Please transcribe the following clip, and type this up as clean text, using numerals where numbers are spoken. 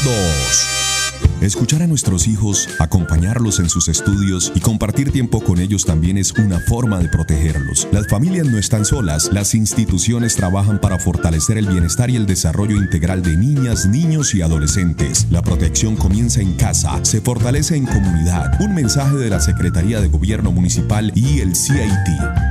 2. Escuchar a nuestros hijos, acompañarlos en sus estudios y compartir tiempo con ellos también es una forma de protegerlos. Las familias no están solas, las instituciones trabajan para fortalecer el bienestar y el desarrollo integral de niñas, niños y adolescentes. La protección comienza en casa, se fortalece en comunidad. Un mensaje de la Secretaría de Gobierno Municipal y el CIT.